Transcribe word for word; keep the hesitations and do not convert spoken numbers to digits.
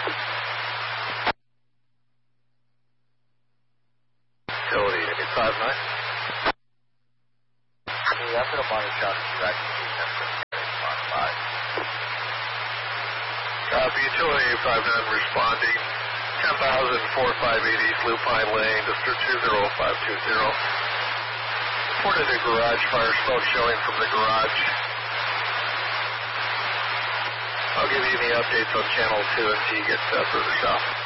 Utility, maybe five nine. Yeah, I'm going to monitor traffic tracking. five. Copy, utility five nine responding. ten thousand four five eight East Lupine Lane, district two zero five two zero. Reported a garage fire, smoke showing from the garage. I'll give you any updates on channel two until you get uh, further south.